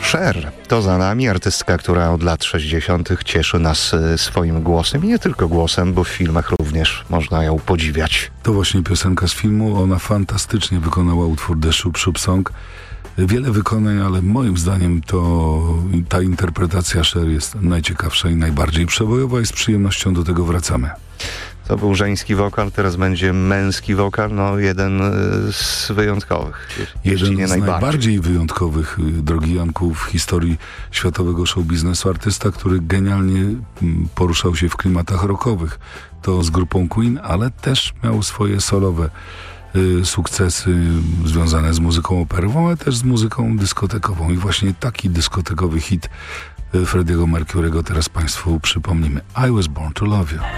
Cher to za nami, artystka, która od lat 60. cieszy nas swoim głosem i nie tylko głosem, bo w filmach również można ją podziwiać. To właśnie piosenka z filmu, ona fantastycznie wykonała utwór The Shoop Shoop Song. Wiele wykonań, ale moim zdaniem ta interpretacja Cher jest najciekawsza i najbardziej przebojowa i z przyjemnością do tego wracamy. To był żeński wokal, teraz będzie męski wokal, jeden z wyjątkowych. Jeden z najbardziej wyjątkowych, drogi Janku, w historii światowego show biznesu. Artysta, który genialnie poruszał się w klimatach rockowych. To z grupą Queen, ale też miał swoje solowe sukcesy związane z muzyką operową, ale też z muzyką dyskotekową. I właśnie taki dyskotekowy hit Freddie'ego Mercury'ego teraz Państwu przypomnimy. I Was Born to Love You.